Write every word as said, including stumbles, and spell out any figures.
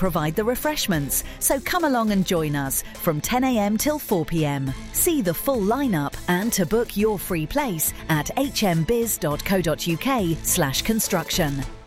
provide the refreshments, so come along and join us from ten a m till four p m. See the full lineup and to book your free place at h m biz dot co dot u k slash construction.